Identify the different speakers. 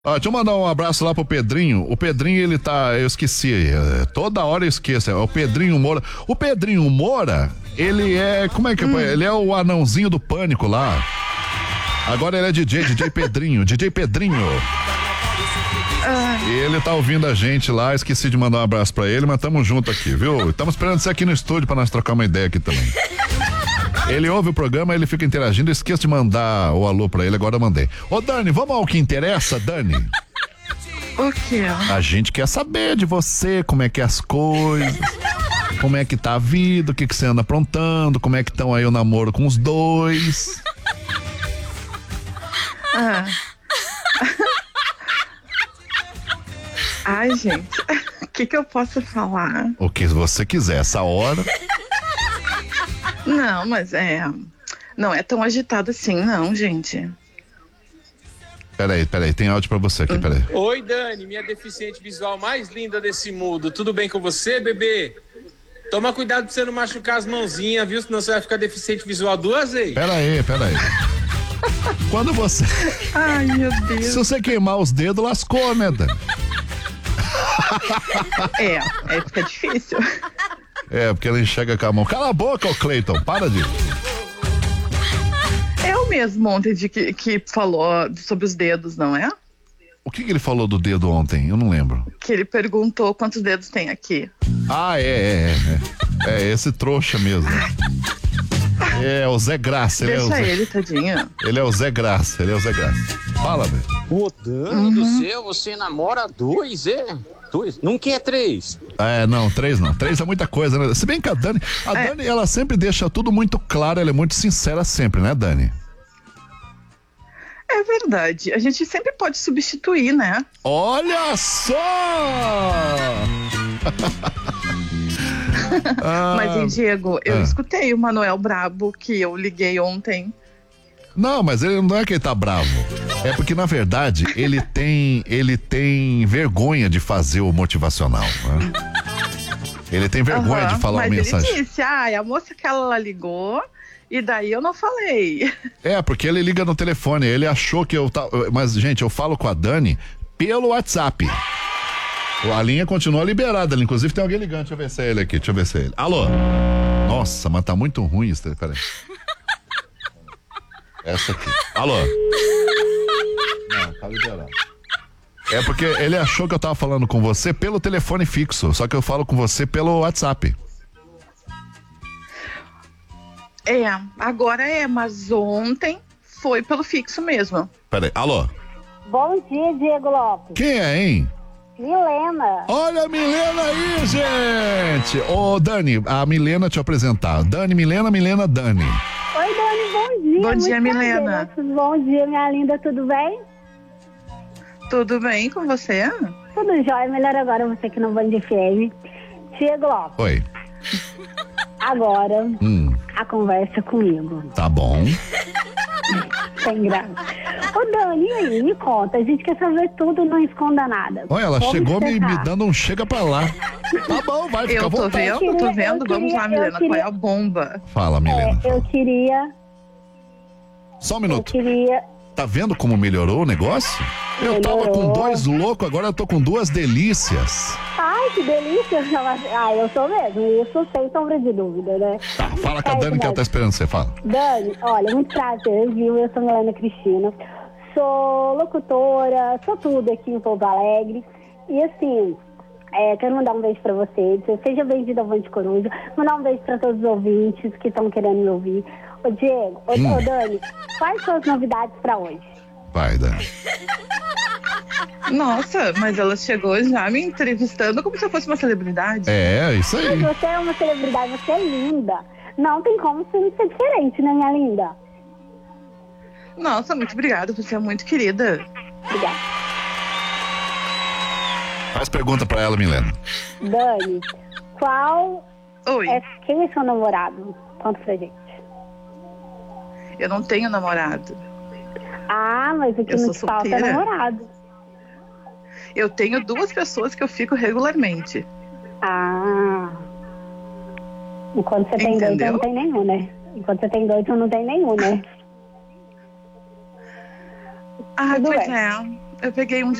Speaker 1: Deixa eu mandar um abraço lá pro Pedrinho. O Pedrinho, ele tá. Eu esqueci. Toda hora eu esqueço. É o Pedrinho Moura. O Pedrinho Moura, ele é. Como é que é? Ele é o anãozinho do Pânico lá. Agora ele é DJ Pedrinho. DJ Pedrinho. E ele tá ouvindo a gente lá. Esqueci de mandar um abraço pra ele, mas tamo junto aqui, viu? Estamos esperando você aqui no estúdio pra nós trocar uma ideia aqui também. Ele ouve o programa, ele fica interagindo. Eu esqueço de mandar o alô pra ele, agora eu mandei. Ô Dani, vamos ao que interessa, Dani?
Speaker 2: O quê?
Speaker 1: A gente quer saber de você, como é que é as coisas, como é que tá a vida, o que você anda aprontando, como é que estão aí o namoro com os dois.
Speaker 2: Ai, gente, o que eu posso falar?
Speaker 1: O que você quiser, essa hora.
Speaker 2: Não, mas não é tão agitado assim, não, gente.
Speaker 1: Peraí, tem áudio pra você aqui, peraí.
Speaker 3: Oi, Dani, minha deficiente visual mais linda desse mundo. Tudo bem com você, bebê? Toma cuidado pra você não machucar as mãozinhas, viu? Senão você vai ficar deficiente visual 2 vezes.
Speaker 1: Peraí. Quando você...
Speaker 2: Ai, meu Deus.
Speaker 1: Se você queimar os dedos, lascou, né, Dani?
Speaker 2: Fica difícil.
Speaker 1: Porque ela enxerga com a mão. Cala a boca, ô Cleiton, para de...
Speaker 2: É o mesmo ontem que falou sobre os dedos, não é?
Speaker 1: O que ele falou do dedo ontem? Eu não lembro.
Speaker 2: Que ele perguntou quantos dedos tem aqui.
Speaker 1: É esse trouxa mesmo. É o Zé Graça.
Speaker 2: Deixa ele, tadinho.
Speaker 1: Ele é o Zé Graça. Fala, velho.
Speaker 4: Ô, Dani do céu, você namora 2, é? 2? Não quer 3?
Speaker 1: Não, 3 não. 3 é muita coisa, né? Se bem que a Dani, ela sempre deixa tudo muito claro, ela é muito sincera sempre, né, Dani?
Speaker 2: É verdade. A gente sempre pode substituir, né?
Speaker 1: Olha só!
Speaker 2: Mas, hein, Diego, eu escutei o Manuel brabo que eu liguei ontem.
Speaker 1: Não, mas ele não é que ele tá bravo. É porque, na verdade, ele tem vergonha de fazer o motivacional, né? Ele tem vergonha de falar uma mensagem.
Speaker 2: Mas ele disse, a moça que ela ligou, e daí eu não falei.
Speaker 1: Porque ele liga no telefone, ele achou que eu tava... Mas, gente, eu falo com a Dani pelo WhatsApp. A linha continua liberada, inclusive tem alguém ligando, deixa eu ver se é ele aqui, Alô? Nossa, mas tá muito ruim isso, peraí. Essa aqui. Alô? Não, tá liberado. É porque ele achou que eu tava falando com você pelo telefone fixo, só que eu falo com você pelo WhatsApp.
Speaker 2: Agora mas ontem foi pelo fixo mesmo.
Speaker 1: Peraí, alô?
Speaker 5: Bom dia, Diego Lopes.
Speaker 1: Quem é, hein?
Speaker 5: Milena.
Speaker 1: Olha a Milena aí, gente! Ô, Dani, a Milena te apresentar. Dani, Milena, Dani.
Speaker 5: Oi, Dani, bom dia.
Speaker 2: Bom dia, Milena.
Speaker 5: Bom dia, minha linda, tudo bem?
Speaker 2: Tudo bem com você?
Speaker 5: Tudo jóia, melhor agora você que não vai de FM. Diego Lopes.
Speaker 1: Oi.
Speaker 5: Agora, a conversa comigo.
Speaker 1: Tá bom.
Speaker 5: Sem graça. Ô, Dani, e aí, me conta. A gente quer saber tudo, não esconda nada.
Speaker 1: Olha, ela chegou me dando um chega pra lá. Tá bom, vai ficar
Speaker 2: Eu tô vendo. Vamos lá, Milena, qual é a bomba?
Speaker 1: Fala, Milena.
Speaker 5: Eu queria...
Speaker 1: Só um minuto.
Speaker 5: Eu queria...
Speaker 1: Tá vendo como melhorou o negócio? Eu tava com 2 loucos, agora eu tô com 2 delícias.
Speaker 5: Ai, que delícia. Eu sou mesmo, isso sem sombra de dúvida, né?
Speaker 1: Tá, fala com a Dani que ela tá esperando você, fala.
Speaker 5: Dani, olha, muito prazer, viu? Eu sou Milena Cristina, sou locutora, sou tudo aqui em Pouso Alegre. E assim, quero mandar um beijo pra você, seja bem-vindo ao Vande Coruja, mandar um beijo pra todos os ouvintes que estão querendo me ouvir. Ô, Diego, ô, Dani, quais são as novidades pra hoje?
Speaker 1: Vai, Dani.
Speaker 2: Nossa, mas ela chegou já me entrevistando como se eu fosse uma celebridade.
Speaker 1: Isso aí.
Speaker 5: Mas você é uma celebridade, você é linda. Não tem como você ser diferente, né, minha linda?
Speaker 2: Nossa, muito obrigada, você é muito querida.
Speaker 5: Obrigada.
Speaker 1: Faz pergunta pra ela, Milena.
Speaker 5: Dani,
Speaker 2: Oi.
Speaker 5: Quem é seu namorado? Conta pra gente.
Speaker 2: Eu não tenho namorado.
Speaker 5: Mas aqui não te falta namorado.
Speaker 2: Eu tenho 2 pessoas que eu fico regularmente.
Speaker 5: Enquanto você tem 2, eu não tem nenhum, né? Enquanto você tem 2, eu não tenho nenhum, né?
Speaker 2: Pois Eu peguei um